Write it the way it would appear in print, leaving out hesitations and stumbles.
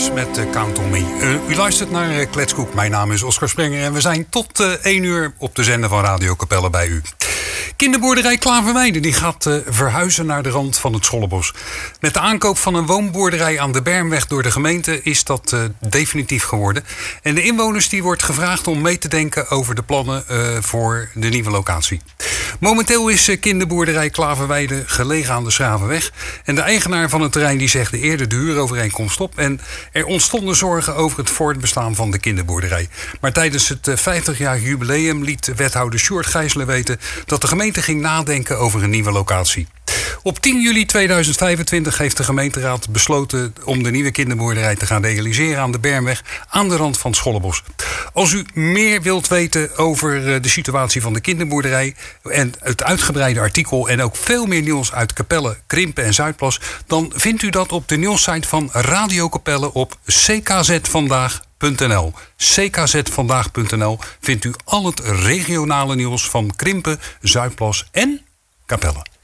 Doors met Count on Me. U luistert naar Kletskoek. Mijn naam is Oscar Sprenger en we zijn tot 1 uur op de zender van Radio Capelle bij u. Kinderboerderij Klaverweide die gaat verhuizen naar de rand van het Schollebos. Met de aankoop van een woonboerderij aan de Bermweg door de gemeente is dat definitief geworden. En de inwoners die wordt gevraagd om mee te denken over de plannen voor de nieuwe locatie. Momenteel is kinderboerderij Klaverweide gelegen aan de Schravenweg. En de eigenaar van het terrein die zegde eerder de huurovereenkomst op. En er ontstonden zorgen over het voortbestaan van de kinderboerderij. Maar tijdens het 50-jarig jubileum liet wethouder Sjoerd Gijsler weten dat de gemeente ging nadenken over een nieuwe locatie. Op 10 juli 2025 heeft de gemeenteraad besloten om de nieuwe kinderboerderij te gaan realiseren aan de Bermweg aan de rand van het Schollebos. Als u meer wilt weten over de situatie van de kinderboerderij en het uitgebreide artikel en ook veel meer nieuws uit Capelle, Krimpen en Zuidplas, dan vindt u dat op de nieuwssite van Radio Capelle op ckzvandaag.nl. ckzvandaag.nl vindt u al het regionale nieuws van Krimpen, Zuidplas en Capelle.